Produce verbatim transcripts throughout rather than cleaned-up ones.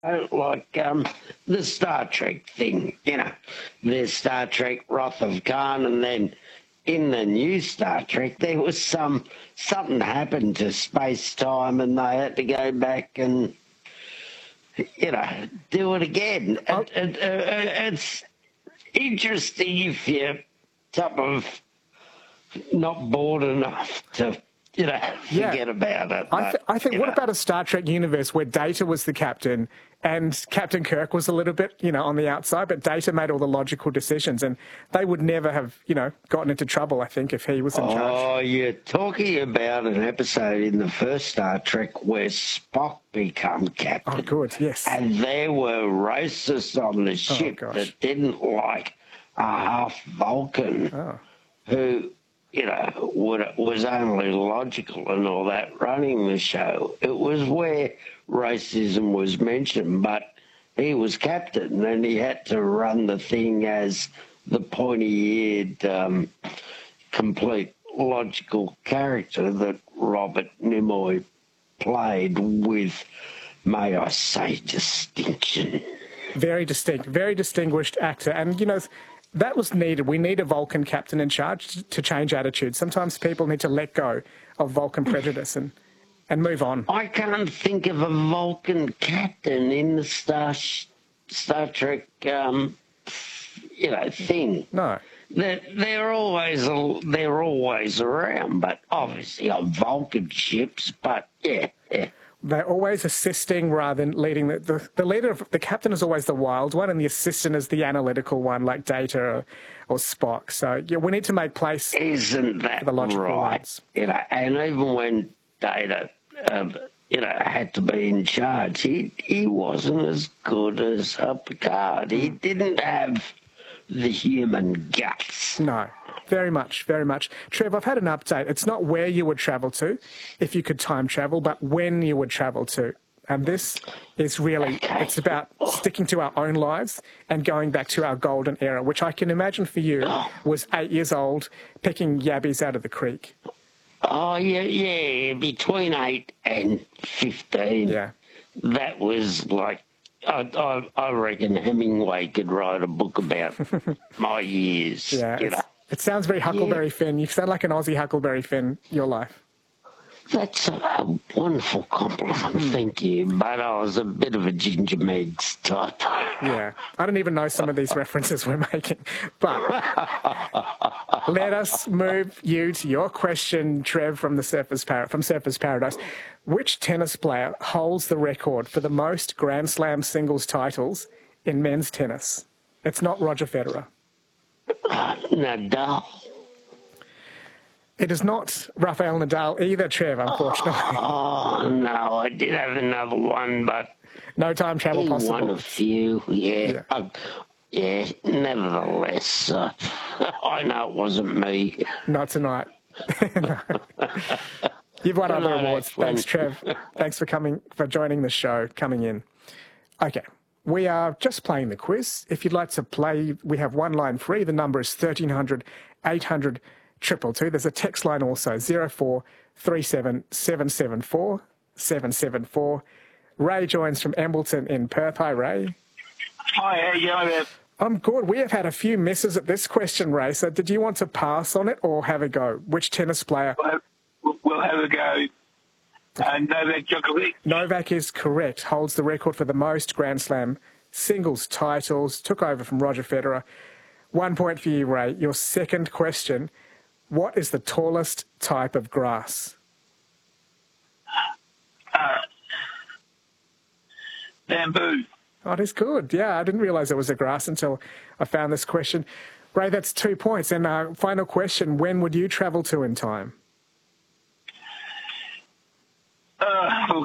Oh, like um, the Star Trek thing, you know. There's Star Trek Wrath of Khan, and then in the new Star Trek there was some something happened to space time, and they had to go back and you know do it again. Oh. It, it, it, it's interesting if you're type of not bored enough to. You know, forget Yeah. about it. I, th- but, I think, what know. about a Star Trek universe where Data was the captain and Captain Kirk was a little bit, you know, on the outside, but Data made all the logical decisions, and they would never have, you know, gotten into trouble, I think, if he was in oh, charge. Oh, you're talking about an episode in the first Star Trek where Spock became captain. Oh, good, yes. And there were racists on the ship gosh. that didn't like a half Vulcan Oh. who, you know, would, was only logical and all that running the show. It was where racism was mentioned, but he was captain and he had to run the thing as the pointy-eared, um, complete logical character that Robert Nimoy played with, may I say, distinction. Very distinct, very distinguished actor. And, you know, that was needed. We need a Vulcan captain in charge to change attitudes. Sometimes people need to let go of Vulcan prejudice and, and move on. I can't think of a Vulcan captain in the Star Star Trek, um, you know, thing. No. They're, they're always they're always around, but obviously on Vulcan ships. But yeah, yeah. They're always assisting rather than leading. The, the, the leader, of the captain is always the wild one, and the assistant is the analytical one, like Data or, or Spock. So yeah, we need to make place. Isn't that for the logical right? ones. You know, and even when Data, um, you know, had to be in charge, he he wasn't as good as uh, Picard. He didn't have the human guts. No, very much, very much. Trev, I've had an update. It's not where you would travel to, if you could time travel, but when you would travel to. And this is really, Okay. it's about sticking to our own lives and going back to our golden era, which I can imagine for you was eight years old, picking yabbies out of the creek. Oh, yeah, yeah, between eight and fifteen. Yeah. That was like, I, I, I reckon Hemingway could write a book about my years. Yeah. You know? It sounds very Huckleberry Yeah. Finn. You sound like an Aussie Huckleberry Finn, your life. That's a wonderful compliment, thank you. But I was a bit of a Ginger Megs type. Yeah, I don't even know some of these references we're making. But let us move you to your question, Trev, from the Surfers Par- from Surfers Paradise. Which tennis player holds the record for the most Grand Slam singles titles in men's tennis? It's not Roger Federer. Uh, Nadal. It is not Rafael Nadal either, Trev, unfortunately. Oh, no, I did have another one, but No time travel he possible. won a few, yeah. Yeah. Uh, yeah, nevertheless, uh, I know it wasn't me. Not tonight. No. You've won other No, awards. that's fun. Thanks, Trev. Thanks for coming, for joining the show, coming in. Okay, we are just playing the quiz. If you'd like to play, we have one line free. The number is thirteen hundred, eight hundred, two two two. There's a text line also, zero four three seven, seven seven four, seven seven four. Ray joins from Embleton in Perth. Hi, Ray. Hi, how you going there? I'm good. We have had a few misses at this question, Ray. So did you want to pass on it or have a go? Which tennis player? We'll have, we'll have a go. Uh, Novak Djokovic. Novak is correct. Holds the record for the most Grand Slam singles titles. Took over from Roger Federer. One point for you, Ray. Your second question. What is the tallest type of grass? Uh, bamboo. Oh, it is good. Yeah, I didn't realise it was a grass until I found this question. Ray, that's two points. And uh, final question, when would you travel to in time? Uh,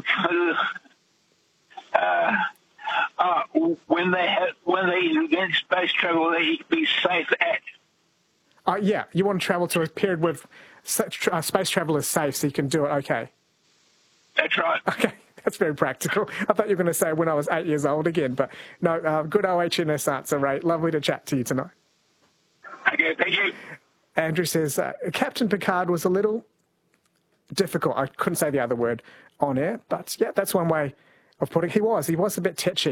uh, uh, when they have, when they invent space travel, they be safe at. Uh, yeah, you want to travel to a period where such, uh, space travel is safe so you can do it. Okay. That's right. Okay, that's very practical. I thought you were going to say when I was eight years old again, but no, uh, good O H N S answer, Ray. Lovely to chat to you tonight. Okay, thank you. Andrew says, uh, Captain Picard was a little difficult. I couldn't say the other word on air, but yeah, that's one way of putting it. He was. He was a bit tetchy.